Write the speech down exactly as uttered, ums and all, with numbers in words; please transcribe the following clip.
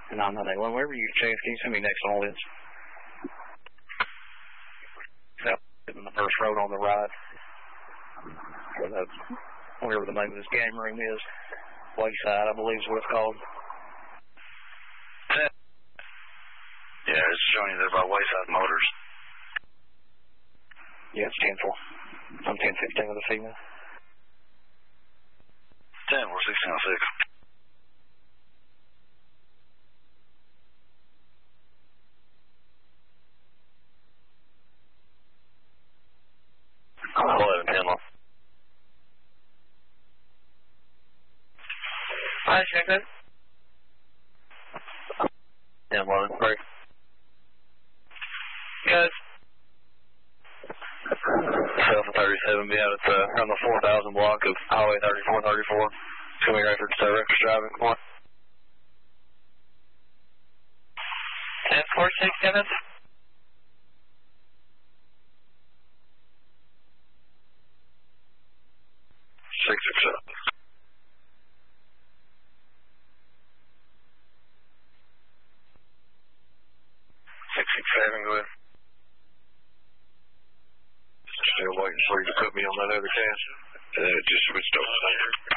nine nine eight one. Wherever you change, can you send me next on this? In the first road on the right. Or the, whatever the name of this game room is. Wayside, I believe is what it's called. Yeah, it's showing you there by Wayside Motors. Yeah, it's ten four. I'm ten fifteen with a female. ten, we're sixteen oh six. eleven ten long. Hi, check that. ten eleven, break. Yes. Alpha thirty-seven, be out at uh, around the four thousand block of Highway thirty-four thirty-four. Coming right for uh, reckless driving. Come on. ten four six, Kenneth. Six six seven. Six six seven, go ahead. Still waiting for you to put me on that other test. Uh, just switched over.